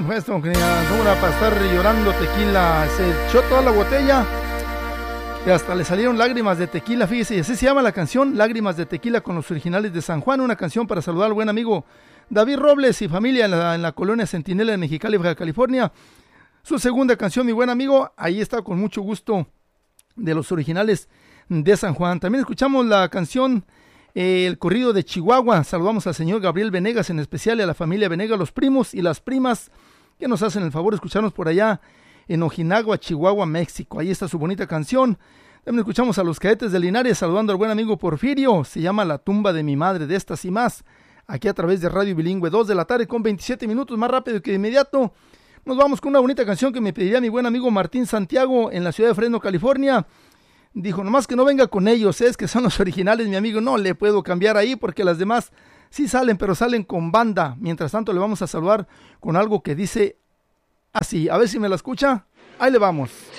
Esto que dura para estar llorando tequila, se echó toda la botella y hasta le salieron lágrimas de tequila, fíjese, y así se llama la canción, Lágrimas de Tequila con los originales de San Juan, una canción para saludar al buen amigo David Robles y familia en la colonia Centinela de Mexicali, Baja California. Su segunda canción, mi buen amigo, ahí está con mucho gusto de los originales de San Juan. También escuchamos la canción El corrido de Chihuahua. Saludamos al señor Gabriel Venegas, en especial y a la familia Venegas, los primos y las primas que nos hacen el favor de escucharnos por allá en Ojinagua, Chihuahua, México. Ahí está su bonita canción. También escuchamos a los cadetes de Linares saludando al buen amigo Porfirio. Se llama La tumba de mi madre, de estas y más. Aquí a través de Radio Bilingüe, 2 de la tarde con 27 minutos, más rápido que de inmediato. Nos vamos con una bonita canción que me pediría mi buen amigo Martín Santiago en la ciudad de Fresno, California. Dijo, nomás que no venga con ellos, es que son los originales, mi amigo. No le puedo cambiar ahí porque las demás sí salen, pero salen con banda. Mientras tanto le vamos a saludar con algo que dice así. A ver si me la escucha. Ahí le vamos.